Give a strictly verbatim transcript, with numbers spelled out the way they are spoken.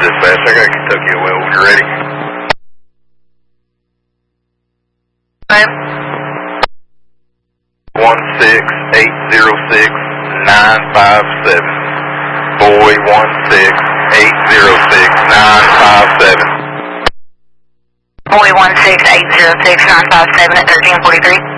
dispatch. I got Kentucky well when you're ready. One six eight zero six nine five seven. Boy one six eight zero six nine five seven. Boy one six eight zero six nine five seven at thirteen forty three.